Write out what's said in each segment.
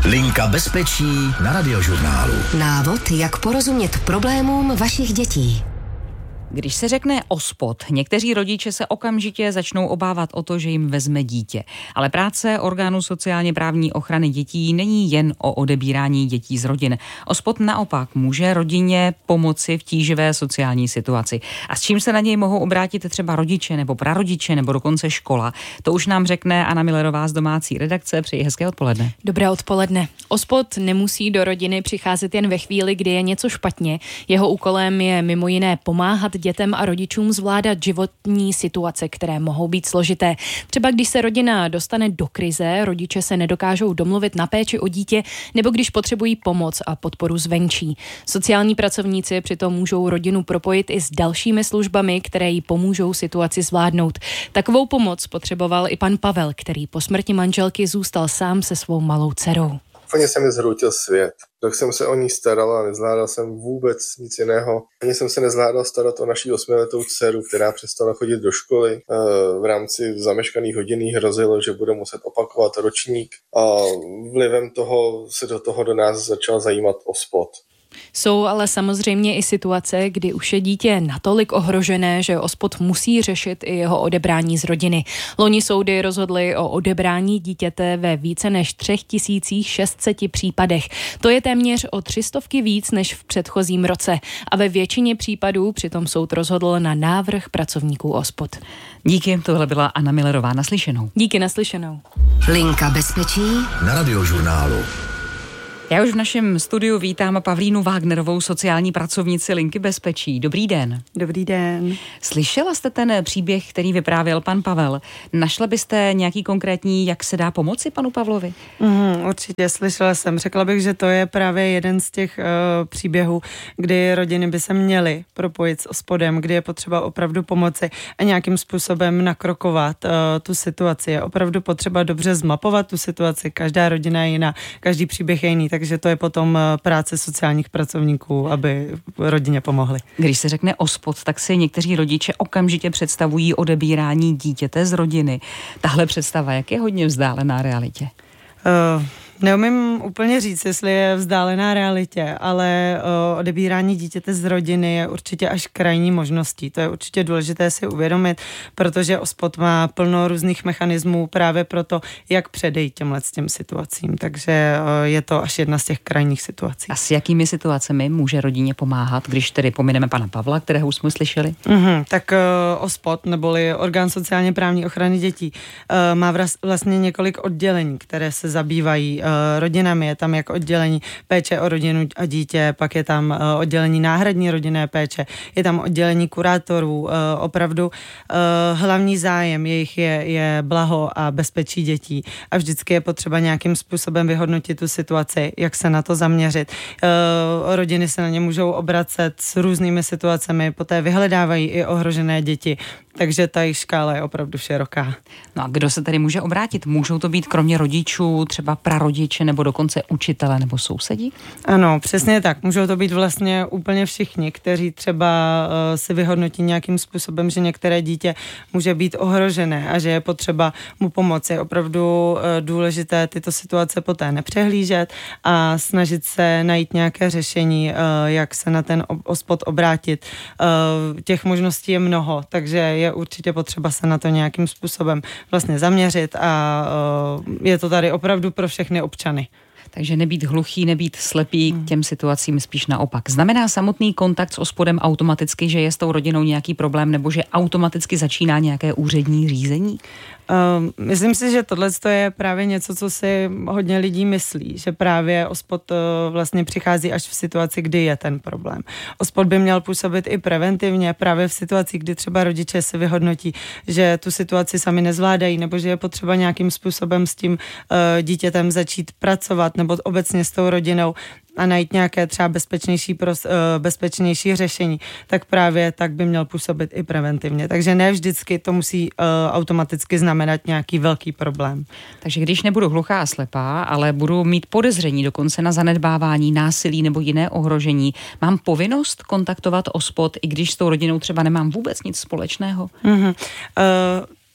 Linka bezpečí na Radiožurnálu. Návod, jak porozumět problémům vašich dětí. Když se řekne OSPOD, někteří rodiče se okamžitě začnou obávat o to, že jim vezme dítě. Ale práce orgánu sociálně právní ochrany dětí není jen o odebírání dětí z rodin. OSPOD naopak může rodině pomoci v tíživé sociální situaci. A s čím se na něj mohou obrátit třeba rodiče nebo prarodiče nebo dokonce škola, to už nám řekne Anna Millerová z domácí redakce. Přeji hezké odpoledne. Dobré odpoledne. OSPOD nemusí do rodiny přicházet jen ve chvíli, kdy je něco špatně. Jeho úkolem je mimo jiné pomáhat dětem a rodičům zvládat životní situace, které mohou být složité. Třeba když se rodina dostane do krize, rodiče se nedokážou domluvit na péči o dítě, nebo když potřebují pomoc a podporu zvenčí. Sociální pracovníci přitom můžou rodinu propojit i s dalšími službami, které jí pomůžou situaci zvládnout. Takovou pomoc potřeboval i pan Pavel, který po smrti manželky zůstal sám se svou malou dcerou. Úplně se mi zhroutil svět. Tak jsem se o ní staral a nezvládal jsem vůbec nic jiného. Ani jsem se nezvládal starat o naší 8letou dceru, která přestala chodit do školy. V rámci zameškaných hodin jí hrozilo, že bude muset opakovat ročník. A vlivem toho se do nás začal zajímat OSPOD. Jsou ale samozřejmě i situace, kdy už je dítě natolik ohrožené, že OSPOD musí řešit i jeho odebrání z rodiny. Loni soudy rozhodly o odebrání dítěte ve více než 3600 případech. To je téměř o 300 víc než v předchozím roce. A ve většině případů přitom soud rozhodl na návrh pracovníků OSPOD. Díky, tohle byla Anna Millerová. Naslyšenou. Díky, naslyšenou. Linka bezpečí Na Radiožurnálu. Já už v našem studiu vítám Pavlínu Wagnerovou, sociální pracovnici Linky bezpečí. Dobrý den. Dobrý den. Slyšela jste ten příběh, který vyprávěl pan Pavel? Našla byste nějaký konkrétní, jak se dá pomoci panu Pavlovi? Určitě, slyšela jsem. Řekla bych, že to je právě jeden z těch příběhů, kdy rodiny by se měly propojit s OSPODem, kdy je potřeba opravdu pomoci a nějakým způsobem nakrokovat tu situaci. Je opravdu potřeba dobře zmapovat tu situaci. Každá rodina je jiná, každý příběh je jiný, takže to je potom práce sociálních pracovníků, aby rodině pomohli. Když se řekne OSPOD, tak si někteří rodiče okamžitě představují odebírání dítěte z rodiny. Tahle představa, jak je hodně vzdálená realitě? Neumím úplně říct, jestli je vzdálená realitě, ale odebírání dítěte z rodiny je určitě až krajní možností. To je určitě důležité si uvědomit, protože OSPOD má plno různých mechanismů právě pro to, jak předejít těm situacím. Takže je to až jedna z těch krajních situací. A s jakými situacemi může rodině pomáhat, když tedy pomineme pana Pavla, kterého už jsme slyšeli? Tak OSPOD, neboli Orgán sociálně právní ochrany dětí, má vlastně několik oddělení, které se zabývají rodinami. Je tam jak oddělení péče o rodinu a dítě, pak je tam oddělení náhradní rodinné péče, je tam oddělení kurátorů. Opravdu hlavní zájem jejich je blaho a bezpečí dětí a vždycky je potřeba nějakým způsobem vyhodnotit tu situaci, jak se na to zaměřit. Rodiny se na ně můžou obracet s různými situacemi, poté vyhledávají i ohrožené děti, takže ta jejich škála je opravdu široká. No a kdo se tady může obrátit? Můžou to být kromě rodičů třeba prarodiče nebo dokonce učitele nebo sousedí? Ano, přesně tak. Můžou to být vlastně úplně všichni, kteří třeba si vyhodnotí nějakým způsobem, že některé dítě může být ohrožené a že je potřeba mu pomoci. Je opravdu důležité tyto situace poté nepřehlížet a snažit se najít nějaké řešení, jak se na ten OSPOD obrátit. Těch možností je mnoho, takže je určitě potřeba se na to nějakým způsobem vlastně zaměřit a je to tady opravdu pro všechny občany. Takže nebýt hluchý, nebýt slepý k těm situacím, spíš naopak. Znamená samotný kontakt s OSPODem automaticky, že je s tou rodinou nějaký problém nebo že automaticky začíná nějaké úřední řízení? Myslím si, že tohle je právě něco, co si hodně lidí myslí, že právě OSPOD vlastně přichází až v situaci, kdy je ten problém. OSPOD by měl působit i preventivně právě v situaci, kdy třeba rodiče si vyhodnotí, že tu situaci sami nezvládají nebo že je potřeba nějakým způsobem s tím dítětem začít pracovat nebo obecně s tou rodinou a najít nějaké třeba bezpečnější řešení, tak právě tak by měl působit i preventivně. Takže ne vždycky to musí automaticky znamenat nějaký velký problém. Takže když nebudu hluchá a slepá, ale budu mít podezření dokonce na zanedbávání, násilí nebo jiné ohrožení, mám povinnost kontaktovat OSPOD, i když s tou rodinou třeba nemám vůbec nic společného?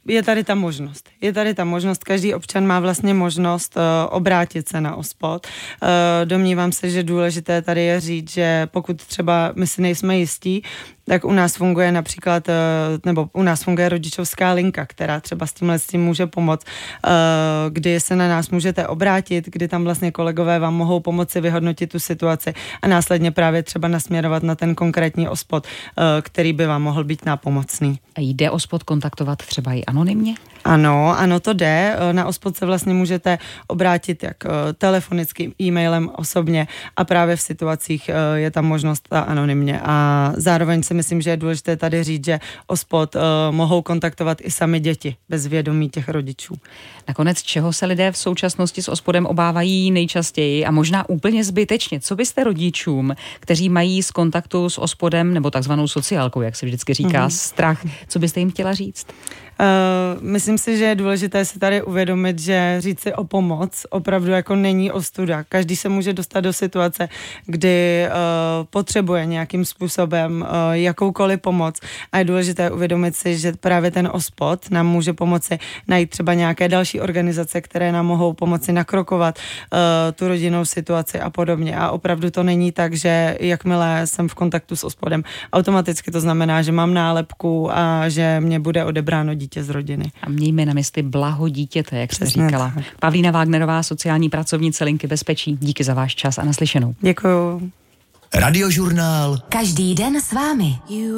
je tady ta možnost. Každý občan má vlastně možnost obrátit se na OSPOD. Domnívám se, že důležité tady je říct, že pokud třeba my si nejsme jistí, tak u nás funguje například, nebo u nás funguje rodičovská linka, která třeba s tím může pomoct, kdy se na nás můžete obrátit, kdy tam vlastně kolegové vám mohou pomoci vyhodnotit tu situaci a následně právě třeba nasměrovat na ten konkrétní OSPOD, který by vám mohl být nápomocný. A jde OSPOD kontaktovat třeba i anonymně? Ano, to jde. Na OSPOD se vlastně můžete obrátit jak telefonicky, e-mailem, osobně a právě v situacích je tam možnost anonymně. A zároveň si myslím, že je důležité tady říct, že OSPOD mohou kontaktovat i sami děti bez vědomí těch rodičů. Nakonec, čeho se lidé v současnosti s OSPODem obávají nejčastěji a možná úplně zbytečně? Co byste rodičům, kteří mají z kontaktu s OSPODem nebo takzvanou sociálkou, jak se vždycky říká, strach, co byste jim chtěla říct? Myslím si, že je důležité si tady uvědomit, že říct si o pomoc opravdu jako není ostuda. Každý se může dostat do situace, kdy potřebuje nějakým způsobem jakoukoliv pomoc a je důležité uvědomit si, že právě ten OSPOD nám může pomoci najít třeba nějaké další organizace, které nám mohou pomoci nakrokovat tu rodinnou situaci a podobně. A opravdu to není tak, že jakmile jsem v kontaktu s OSPODem, automaticky to znamená, že mám nálepku a že mě bude odebráno dítě z rodiny. A mějme na mysli blaho dítěte, jak jste říkala. Tak. Pavlína Wagnerová, sociální pracovnice Linky bezpečí. Díky za váš čas a naslyšenou. Děkuju. Radiožurnál. Každý den s vámi.